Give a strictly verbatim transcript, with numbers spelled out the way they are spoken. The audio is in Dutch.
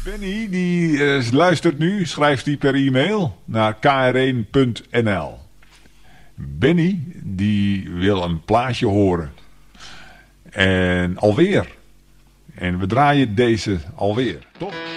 Benny, die uh, luistert nu, schrijft hij per e-mail naar k r een punt n l. Benny, die wil een plaatje horen. En alweer. En we draaien deze alweer, toch?